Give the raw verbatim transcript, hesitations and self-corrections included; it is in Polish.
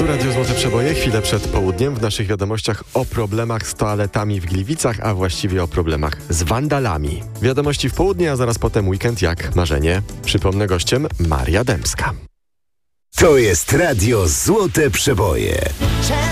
Radio Złote Przeboje, chwilę przed południem. W naszych wiadomościach o problemach z toaletami w Gliwicach, a właściwie o problemach z wandalami. Wiadomości w południe, a zaraz potem weekend jak marzenie. Przypomnę, gościem Maria Dębska. To jest Radio Złote Przeboje.